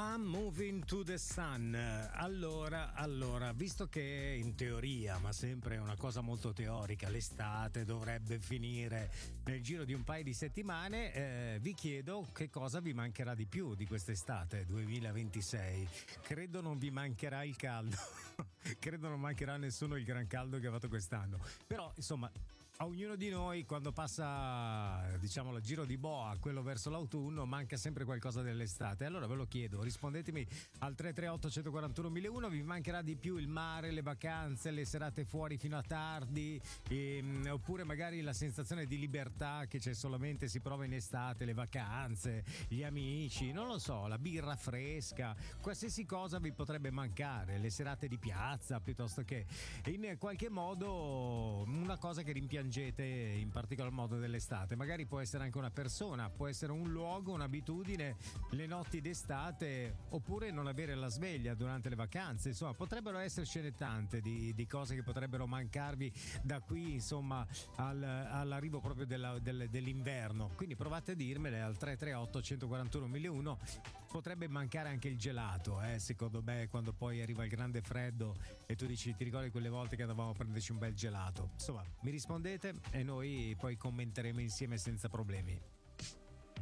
I'm moving to the sun. Allora, visto che in teoria, ma sempre è una cosa molto teorica, l'estate dovrebbe finire nel giro di un paio di settimane, vi chiedo che cosa vi mancherà di più di quest'estate 2026. Credo non vi mancherà il caldo. Credo non mancherà a nessuno il gran caldo che ha fatto quest'anno. Però, insomma, a ognuno di noi quando passa, diciamo, il giro di boa, quello verso l'autunno, manca sempre qualcosa dell'estate. Allora ve lo chiedo, rispondetemi al 338 141 1001. Vi mancherà di più il mare, le vacanze, le serate fuori fino a tardi, oppure magari la sensazione di libertà che c'è solamente, si prova in estate, le vacanze, gli amici, non lo so, la birra fresca, qualsiasi cosa vi potrebbe mancare, le serate di piazza, piuttosto che in qualche modo una cosa che rimpiangete in particolar modo dell'estate. Magari può essere anche una persona, può essere un luogo, un'abitudine, le notti d'estate, oppure non avere la sveglia durante le vacanze. Insomma, potrebbero essercene tante di cose che potrebbero mancarvi da qui, insomma, all'arrivo proprio dell'inverno. Quindi provate a dirmele al 338 141 1001. Potrebbe mancare anche il gelato, secondo me, quando poi arriva il grande freddo e tu dici, ti ricordi quelle volte che andavamo a prenderci un bel gelato? Insomma, mi rispondete e noi poi commenteremo insieme senza problemi.